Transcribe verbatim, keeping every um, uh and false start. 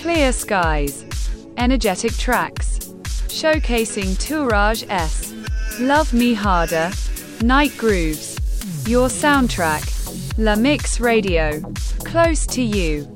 Clear skies. Energetic tracks. Showcasing Tourage S. Love Me Harder. Night grooves. Your soundtrack. La Mix Radio. Close to you.